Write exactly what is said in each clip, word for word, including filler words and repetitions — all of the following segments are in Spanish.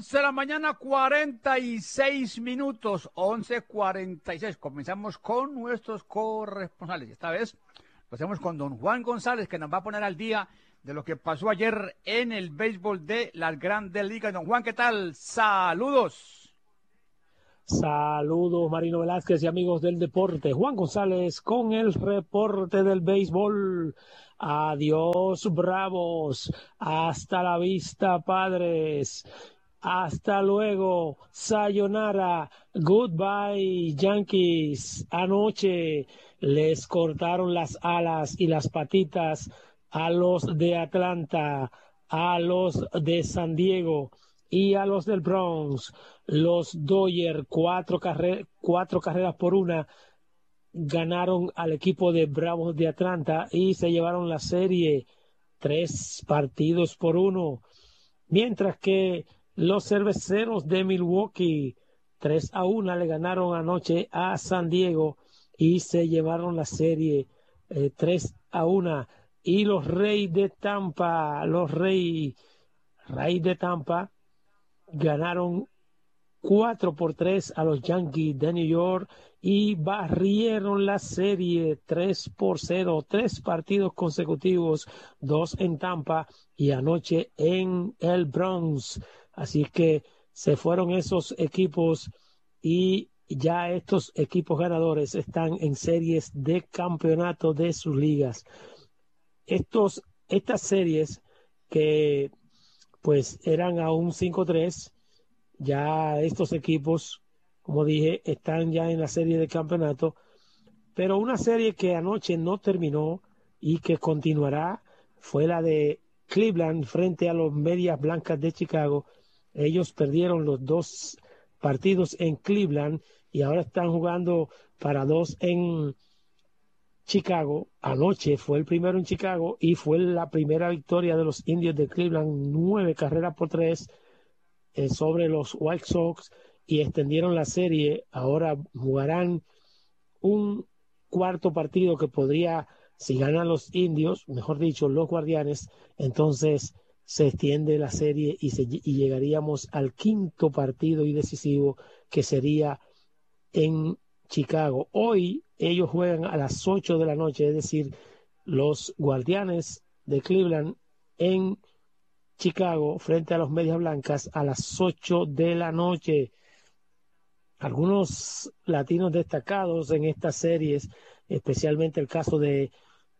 once de la mañana, cuarenta y seis minutos, once cuarenta y seis. Comenzamos con nuestros corresponsales. Esta vez lo hacemos con don Juan González, que nos va a poner al día de lo que pasó ayer en el béisbol de las Grandes Ligas. Don Juan, ¿qué tal? Saludos. Saludos, Marino Velázquez y amigos del deporte. Juan González con el reporte del béisbol. Adiós, Bravos. Hasta la vista, Padres. Hasta luego, sayonara, goodbye, Yankees. Anoche les cortaron las alas y las patitas a los de Atlanta, a los de San Diego y a los del Bronx. Los Dodgers, cuatro, carre- cuatro carreras por una, ganaron al equipo de Bravos de Atlanta y se llevaron la serie tres partidos por uno. Mientras que los Cerveceros de Milwaukee, tres a uno, le ganaron anoche a San Diego y se llevaron la serie eh, tres a uno. Y los Reyes de Tampa, los Reyes, Reyes de Tampa, ganaron cuatro por tres a los Yankees de New York y barrieron la serie tres por cero, tres partidos consecutivos, dos en Tampa y anoche en el Bronx. Así que se fueron esos equipos y ya estos equipos ganadores están en series de campeonato de sus ligas. Estos, estas series que pues eran a un cinco tres, ya estos equipos, como dije, están ya en la serie de campeonato, pero una serie que anoche no terminó y que continuará fue la de Cleveland frente a los Medias Blancas de Chicago. Ellos perdieron los dos partidos en Cleveland y ahora están jugando para dos en Chicago. Anoche fue el primero en Chicago y fue la primera victoria de los Indios de Cleveland, nueve carreras por tres eh, sobre los White Sox, y extendieron la serie. Ahora jugarán un cuarto partido que podría, si ganan los Indios, mejor dicho, los Guardianes, entonces se extiende la serie y, se, y llegaríamos al quinto partido y decisivo, que sería en Chicago. Hoy ellos juegan a las ocho de la noche, es decir, los Guardianes de Cleveland en Chicago frente a los Medias Blancas a las ocho de la noche. Algunos latinos destacados en estas series, especialmente el caso de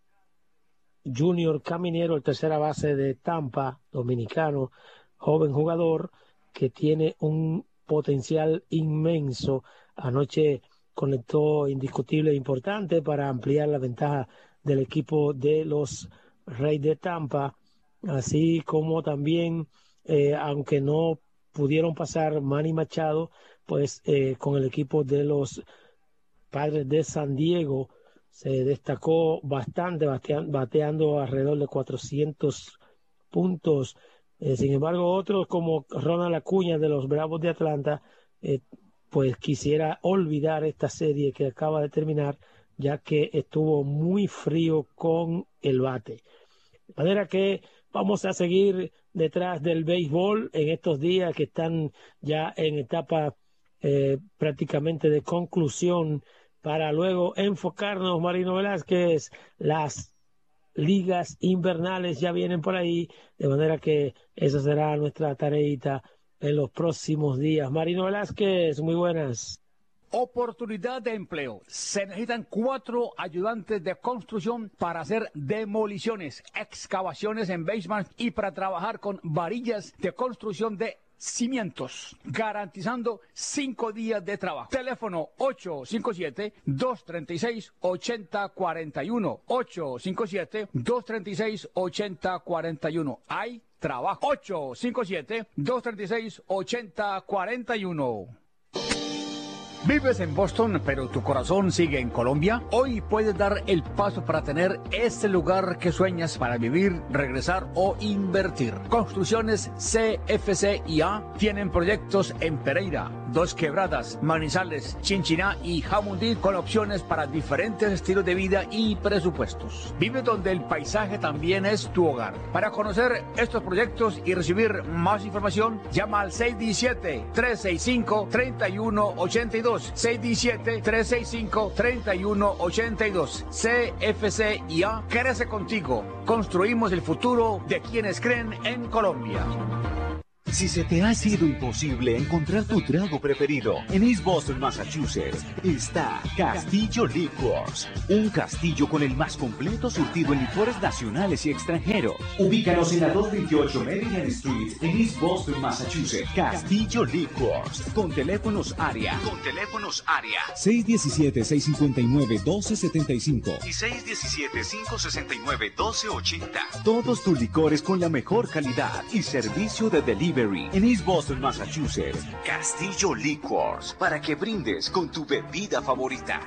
Junior Caminero, el tercera base de Tampa, dominicano, joven jugador que tiene un potencial inmenso. Anoche conectó indiscutible e importante para ampliar la ventaja del equipo de los Reyes de Tampa, así como también, eh, aunque no pudieron pasar Manny Machado, pues eh, con el equipo de los Padres de San Diego se destacó bastante, bateando, bateando alrededor de cuatrocientos puntos. Eh, sin embargo, otros como Ronald Acuña de los Bravos de Atlanta, eh, pues quisiera olvidar esta serie que acaba de terminar, ya que estuvo muy frío con el bate. De manera que vamos a seguir detrás del béisbol en estos días que están ya en etapa eh, prácticamente de conclusión, para luego enfocarnos, Marino Velázquez, las ligas invernales ya vienen por ahí, de manera que esa será nuestra tareita en los próximos días. Marino Velázquez, muy buenas. Oportunidad de empleo. Se necesitan cuatro ayudantes de construcción para hacer demoliciones, excavaciones en basement y para trabajar con varillas de construcción de cimientos, garantizando cinco días de trabajo. Teléfono ocho cinco siete, dos tres seis, ocho cero cuatro uno, ocho cinco siete, dos tres seis, ocho cero cuatro uno. Hay trabajo. ocho cinco siete, dos tres seis, ocho cero cuatro uno. ¿Vives en Boston, pero tu corazón sigue en Colombia? Hoy puedes dar el paso para tener ese lugar que sueñas para vivir, regresar o invertir. Construcciones C F C y A tienen proyectos en Pereira, Dos Quebradas, Manizales, Chinchiná y Jamundí, con opciones para diferentes estilos de vida y presupuestos. Vive donde el paisaje también es tu hogar. Para conocer estos proyectos y recibir más información, llama al seis uno siete, tres seis cinco, tres uno ocho dos, seis uno siete, tres seis cinco, tres uno ocho dos. C F C y A crece contigo. Construimos el futuro de quienes creen en Colombia. Si se te ha sido imposible encontrar tu trago preferido, en East Boston, Massachusetts, está Castillo Liquors, un castillo con el más completo surtido en licores nacionales y extranjeros. Ubícanos en la doscientos veintiocho Maryland Street, en East Boston, Massachusetts. Castillo Liquors, con teléfonos área, con teléfonos área seis uno siete, seis cinco nueve, uno dos siete cinco y seis uno siete, cinco seis nueve, uno dos ocho cero. Todos tus licores con la mejor calidad y servicio de delivery. En East Boston, Massachusetts. Castillo Liquors, para que brindes con tu bebida favorita.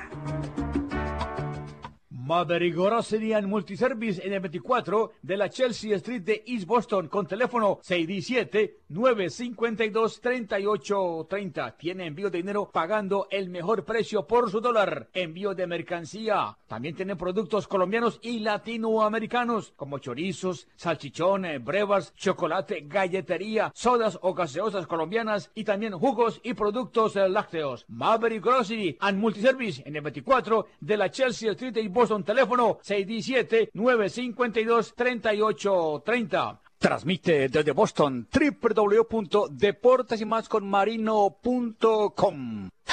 Maverick Grocery and Multiservice en el veinticuatro de la Chelsea Street de East Boston, con teléfono seis uno siete, nueve cinco dos, tres ocho tres cero. Tiene envío de dinero pagando el mejor precio por su dólar. Envío de mercancía. También tienen productos colombianos y latinoamericanos como chorizos, salchichones, brevas, chocolate, galletería, sodas o gaseosas colombianas y también jugos y productos lácteos. Maverick Grocery and Multiservice en el veinticuatro de la Chelsea Street de East Boston. Teléfono seis uno siete, nueve cinco dos, tres ocho tres cero. Transmite desde Boston doble u doble u doble u punto deportes y más con marino punto com.